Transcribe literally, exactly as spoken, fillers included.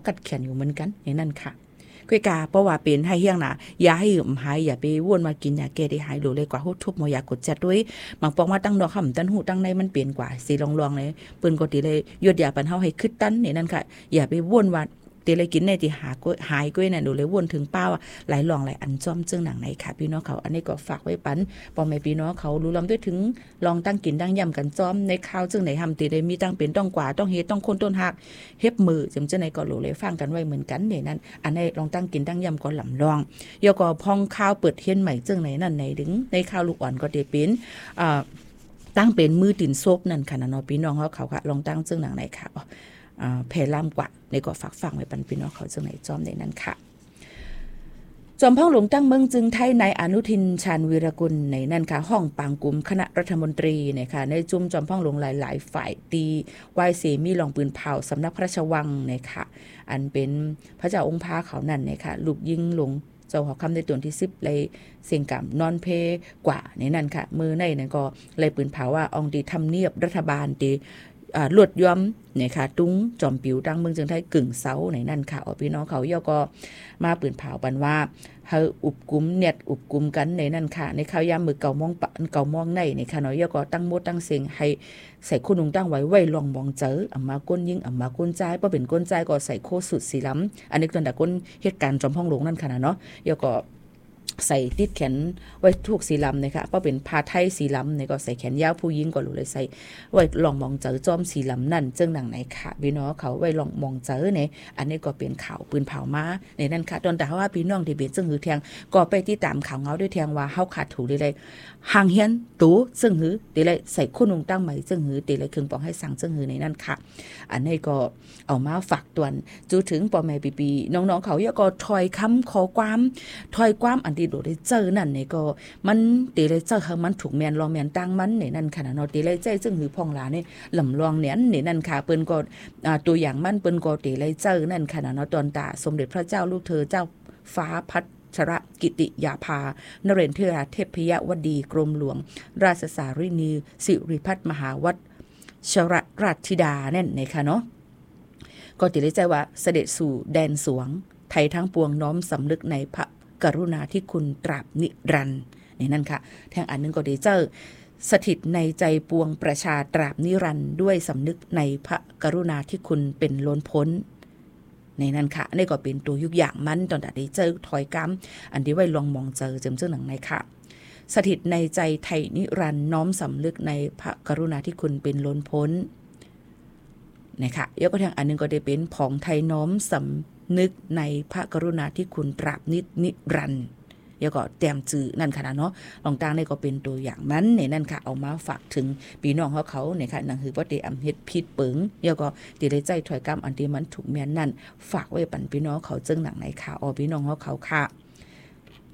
กัดแขนอยู่เหมือนกันอย่างนั้นค่ะกวยกาเพราะว่าเป็นให้เฮียงน่ะอย่าให้หืมหายอย่าไปวนมากินยาแก้ได้หายหรูเลยกว่าฮู้ทุบหมอยากดจัดด้วยบางปองว่าตั้งดอกคำตั้นหูตั้งในมันเปลี่ยนกว่าสิลองๆเลยเปิ้นก็ติเลยยดยาปันเฮาให้คึดตันนี่นั่นค่ะอย่าไปวนว่าติเลยกินในที่หาก็หายก้วยน่ะดูเลยวนถึงป้าว่าหลายลองหลายอันจ้อมจึงหนังไหนค่ะพี่น้องเขาอันนี้ก็ฝากไว้ปันปอแม่พี่น้องเขารู้ลำด้วยถึงลองตั้งกินตั้งย่ำกันจ้อมในข้าวจึงไหนทำติได้มีตั้งเป็นต้องกว่าต้องเฮ็ดต้องคนต้นหักเฮ็บมือจำจึงไหนก็รู้เลยฟังกันไว้เหมือนกันนี่นั่นอันนี้ลองตั้งกินตั้งย่ำก็ลำลองยก็พองข้าวเปิดเฮียนใหม่จึงไหนนั่นไหนถึงในข้าวลูกอ่อนก็ได้เป็นอ่าตั้งเป็นมือติ่นซบนั่นค่ะนะเนาะพี่น้องเขาเขาค่ะลองตั้งจึงหนังไหนค่ะอ่าเพล่ามกว่าในก็ฝากฟังไว้ปันพี่น้องเขาจึงไหนจอมในนั้นค่ะจอมพ่อหลวงตั้งเมืองจึงไทยนายอนุทินชาญวีรกุลในนั่นค่ะห้องปางกุมคณะรัฐมนตรีเนี่ยค่ะในจุ่มจอมพ่อหลวงหลายๆฝ่ายตีวายเสมีลองปืนเผาสำนักพระราชวังเนี่ยค่ะอันเป็นพระเจ้าองค์พาเขานั่นเนี่ยค่ะลูกยิงหลวงเจ้าหอคำในตัวที่สิบเลยเสียงกำนอนเพกว่าในนั่นค่ะมือในนั่นก็เลยปืนเผาว่าองค์ดีทำเนียบรัฐบาลตีลวดย้อมเนี่ยค่ะตุ้งจอมปิวดังเมืองจึงไทยกึ่งเสาในนั่นค่ะอพี่น้องเขาย่อก็มาปืนเผาบันว่าเฮาอุบกุมเน็ตอุบกุมกันในนั่นค่ะในข้าวยามมือเก่ามองปะเก่ามองในในค่ะเนาะย่อก็ตั้งมดตั้งเสียงให้ใส่คุณนุงตั้งไว้ไว้ลองมองเจออ่ำมาก้นยิงอ่ำมาก้นใจเพราะเป็นก้นใจก็ใส่โคสุดสีล้ำอันนี้ตอนแต่ก้นเหตุการณ์จอมพ่องหลวงนั่นค่ะเนาะย่อก็ใส่ติดแขนไว้ถูกสีลำนะคะเพราะเป็นผ้าไทยสีลำเนี่ยก็ใส่แขนยาวผู้หญิงก็รู้เลยใส่ไว้ลองมองเจอจอมสีลำนั่นเจ้าหนังไหนค่ะพี่น้องเขาไว้ลองมองเจอเนี่ยอันนี้ก็เป็นข่าวปืนเผามาในนั่นค่ะตอนแต่ว่าพี่น้องที่เป็นซึ่งหือแทงก็ไปที่ตามข่าวเงาด้วยแทงว่าเฮาขาดถูเลยเลยห่างเฮียนตูซึ่งหือตีเลยใส่คู่นุงตั้งใหม่ซึ่งหือตีเลยเครื่องปองให้สั่งซึ่งหือในนั่นค่ะอันนี้ก็เอามาฝากตวนจูถึงปอแม่ปีปีน้องๆเขาย่อก็ถอยคำขอความถอยความอันที่โดได้เจอนั่นนี่ก็มันตีเลยเจอเฮามันถูกแมนลองแมนตั้งมันนี่นั่นค่ะเนาะตีเลยใจซึ่งหือพองหลานี่ลำลองเนี่ยนี่นั่นค่ะเปิ้นก็อ่าตัวอย่างมันเปิ้นก็ตีเลยเจอนั่นค่ะเนาะตอนตาสมเด็จพระเจ้าลูกเธอเจ้าฟ้าพัชรกิติยาภานเรนทราเทพยวดีกรมหลวงราชสารินีสิริพัฒมหาวัชรราชธิดานั่นนี่ค่ะเนาะก็ติเลยใจว่าเสด็จสู่แดนสวงไทยทั้งปวงน้อมสำนึกในพระกรุณาธิคุณตราบนิรันดร์นี่นั่นค่ะแทงอันนึงก็ได้เจอสถิตในใจปวงประชาตราบนิรันดร์ด้วยสำนึกในพระกรุณาธิคุณเป็นล้นพ้นในนั้นค่ะนี่ก็เป็นตัวยุกอย่างมันตอนได้เจอถอยกำอันที่ไว้ลองมองเจอเจิมเจ้าหนังในค่ะสถิตในใจไทยนิรันดร์น้อมสำนึกในพระกรุณาธิคุณเป็นล้นพ้นนะคะยกตัวอย่างอันนึงก็ได้เป็นผองไทยน้อมสำนึกในพระกรุณาธิคุณตราบนินิรันดร์แล้วก็แต้มจื่อนั่นค่ะเนาะลองตั้งนี่ก็เป็นตัวอย่างนั้นเนี่ยนั่นค่ะเอามาฝากถึงพี่น้องเขาเขาเนี่ยค่ะหนังหือว่าได้อำเฮ็ดผิดเปิงแล้วก็ติได้ใจถอยกรรมอันที่มันถูกแม่นนั่นฝากไว้ปันพี่น้องเขาจึงหนังไหนค่ะอ๋อพี่น้องเขาเขาค่ะ